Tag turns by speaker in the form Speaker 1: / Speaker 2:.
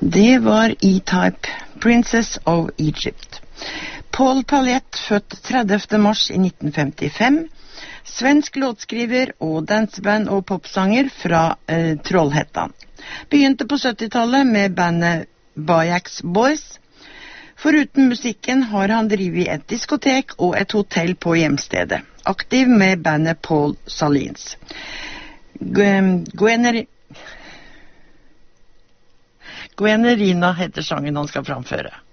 Speaker 1: Det var E-Type, Princess of Egypt. Paul Palliet, født 30. mars i 1955, svensk låtskriver og danseband og popsanger fra Trollhättan. Begynte på 70-tallet med bandet Bajax Boys. Foruten musikken har han drivet et diskotek og et hotell på hjemstedet. Aktiv med bandet Paul Salins. Gwenerina heter sangen han skal framføre.